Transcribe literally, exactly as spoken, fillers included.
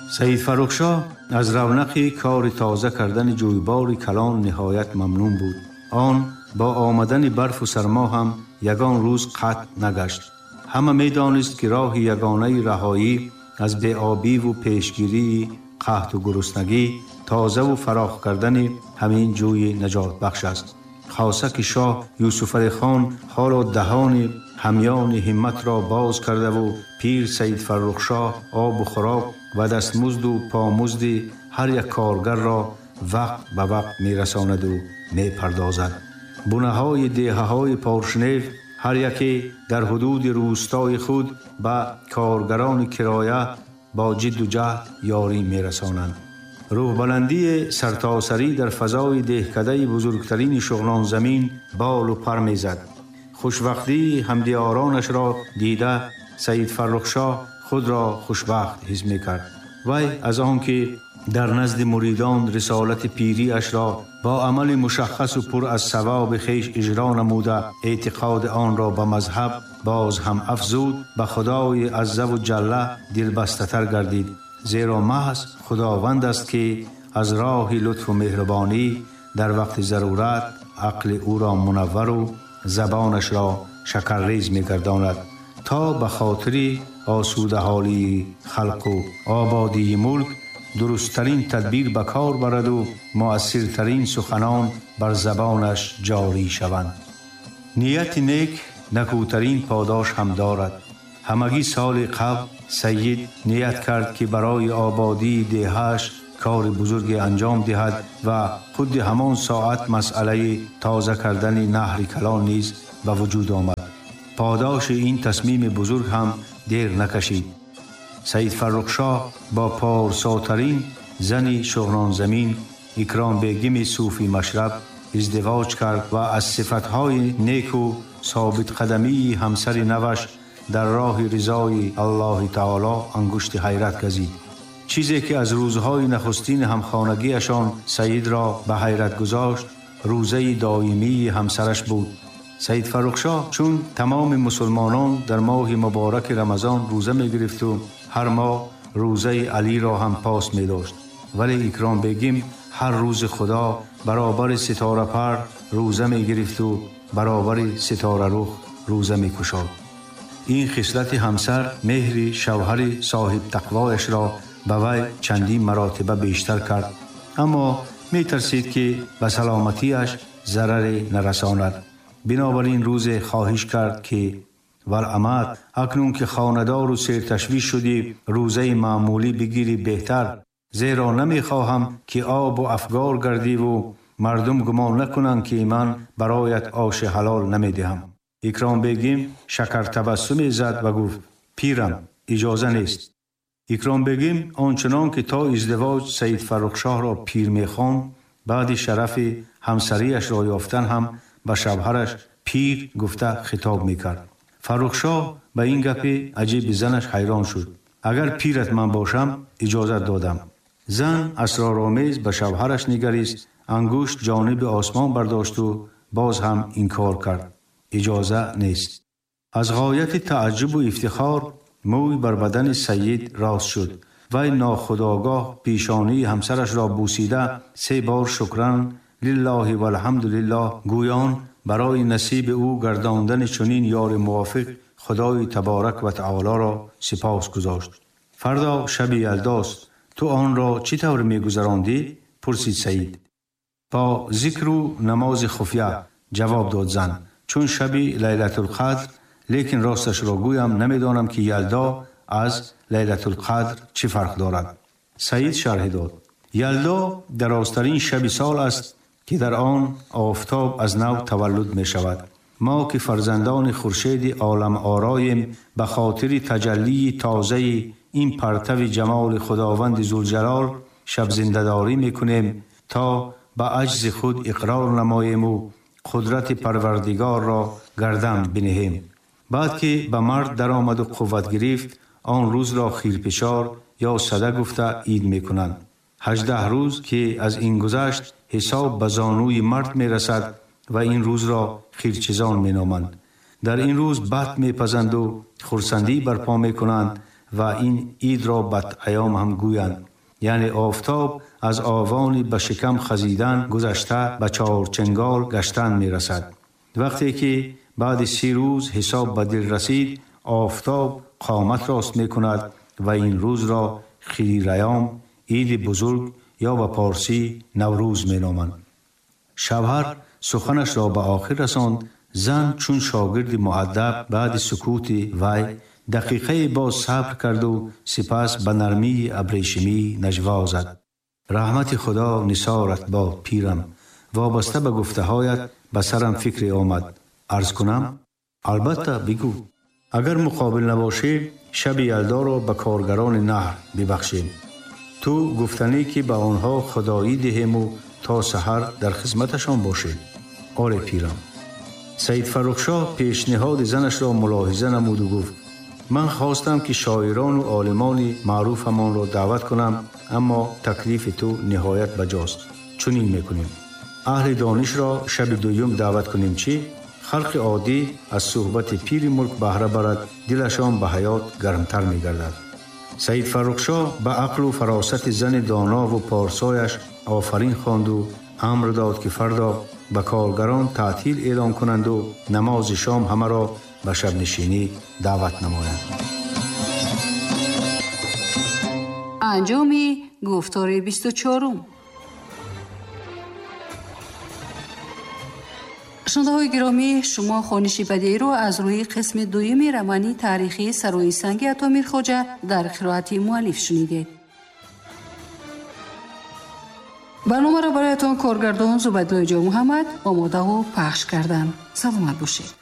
سید فرخشاه از رونق کار تازه کردن جویبار کلان نهایت ممنون بود. آن با آمدن برف و سرما هم یگان روز قطع نگشت. همه می دانست که راه یگانه رهایی از بی‌آبی و پیشگیری قحط و گرسنگی تازه و فراخ کردن همین جوی نجات بخش است. خاصه که شاه یوسف علی خان حالا دهان همیان همت را باز کرده و پیر سید فرخشاه آب و خوراک و دستمزد و پامزد هر یک کارگر را وقت به وقت می رساند و می پردازد. بنه های دیه های پارشنیف هر یکی در حدود روستای خود به کارگران کرایه با جد و جهد یاری می رسانند. روح بلندی سرتاسری در فضای دهکده بزرگترین شغلان زمین بال و پر می زد. خوشوقتی همدیارانش را دیده سید فرخشاه خود را خوشبخت حس می کرد. وی از آن که در نزد مریدان رسالت پیری اش را با عمل مشخص و پر از ثواب خیش اجرا نموده اعتقاد آن را به مذهب باز هم افزود، به خدای عز و جل دلبسته تر گردید. زیرا محض خداوند است که از راه لطف و مهربانی در وقت ضرورت عقل او را منور و زبانش را شکرریز می گرداند تا به خاطر آسوده حالی خلق و آبادی ملک درستترین تدبیر به کار برد و مؤثرترین سخنان بر زبانش جاری شوند. نیت نیک نکوترین پاداش هم دارد. همگی سال قبل سید نیت کرد که برای آبادی دهش کار بزرگ انجام دهد و خود همان ساعت مسئله تازه کردن نهر کلان نیز به وجود آمد. پاداش این تصمیم بزرگ هم دیر نکشید. سید فرخشاه با پارساترین زن شغنان زمین اکرام بیگم صوفی مشرب ازدواج کرد و از صفتهای نیک و ثابت قدمی همسر نوش در راه رضای الله تعالی انگشت حیرت گزید. چیزی که از روزهای نخستین همخانگیشان سید را به حیرت گذاشت روزه دائمی همسرش بود. سید فرخشاه چون تمام مسلمانان در ماه مبارک رمضان روزه می گرفت و هر ماه روزه علی را هم پاس می داشت، ولی اکرام بیگم هر روز خدا برابر ستاره پر روزه می گرفت و برابر ستاره رخ روزه می کشاد. این خصلت همسر مهر شوهر صاحب تقوایش را به وی چندین مراتبه بیشتر کرد، اما می ترسید که به سلامتیش ضرر نرساند. بنابراین روز خواهش کرد که ولعمد اکنون که خاندار و سرتشویش شدی روزه معمولی بگیری بهتر، زیرا نمی خواهم که آب و افگار گردی و مردم گمان نکنند که من برایت آش حلال نمی دهم. اکرام بیگم شکر تبسمی زد و گفت پیرم اجازه نیست. اکرام بیگم آنچنان که تا ازدواج سید فرخشاه را پیر می خواند بعد شرف همسریش را یافتن هم به شوهرش پیر گفته خطاب می کرد. فرخشاه به این گپ عجیب زنش حیران شد. اگر پیرت من باشم اجازه دادم. زن اسرارآمیز به شوهرش نگریست، انگشت جانب آسمان برداشت و باز هم انکار کرد. اجازه نیست. از غایت تعجب و افتخار موی بر بدن سید راست شد. وی ناخودآگاه پیشانی همسرش را بوسیده سه بار شکران لله و الحمدلله گویان برای نصیب او گرداندن چنین یار موافق خدای تبارک و تعالی را سپاس گذاشت. فردا شب یلداست، تو آن را چی طور می گذراندی؟ پرسید سید. با ذکر و نماز خفیه جواب داد زن. چون شب لیلت القدر، لیکن راستش را گویم نمیدانم که یلدا از لیلت القدر چی فرق دارد. سید شرح داد. یلدا درازترین شب سال است که در آن آفتاب از نو تولد می شود. ما که فرزندان خورشید عالم آرایم به خاطر تجلی تازه این پرتو جمال خداوند ذوالجلال شب زنده‌داری می کنیم تا به عجز خود اقرار نماییم و قدرت پروردگار را گردن بنهیم. بعد که به مرد در آمد و قوت گرفت آن روز را خیرپشار یا صده گفته عید می کنند. هجده روز که از این گذشت حساب به زانوی مرد می رسد و این روز را خیرچزان می نامند. در این روز بط می پزند و خرسندی برپا می کنند و این عید را بد ایام هم گویند. یعنی آفتاب از آوانی به شکم خزیدن گذشته به چهارچنگال گشتن می رسد. وقتی که بعد سی روز حساب به دل رسید، آفتاب قامت راست می کند و این روز را خیریام، عید بزرگ یا به پارسی نوروز می نامند. شوهر سخنش را به آخر رساند. زن چون شاگرد مؤدب بعد سکوت وی دقیقه باز صبر کرد و سپس به نرمی ابریشمی نجوا زد. رحمت خدا نثارت باد پیرم، وابسته به گفته هایت به سرم فکر آمد. عرض کنم؟ البته بگو. اگر مقابل نباشی شب یلدا را به کارگران نهر ببخشیم. تو گفتنی که به آنها خدایی دهیم و تا سحر در خدمتشان باشی. آره پیرم. سید فرخشاه پیشنهاد زنش را ملاحظه نمود و گفت من خواستم که شاعران و عالمان معروفمان را دعوت کنم، اما تکلیف تو نهایت بجاست. چنین میکنیم. اهل دانش را شب دوم دعوت کنیم چی؟ خلق عادی از صحبت پیر ملک بهره برد، دلشان به حیات گرمتر میگردد. سید فرخشاه به عقل و فراست زن دانا و پارسایش آفرین خواند و امر داد که فردا به کارگران تعطیل اعلام کنند و نماز شام همه را به شب نشینی دعوت نمایند. انجام گفتار بیست و چهارم. شنونده های گرامی، شما خوانش بدیعی را از روی قسم دویم رمانی تاریخی سروی سنگ عطا میرخواجه در قرائت مؤلف شنیدید. برنامه را برایتان کارگردان زبدلای جا محمد آماده و پخش کردند. سلامت باشید.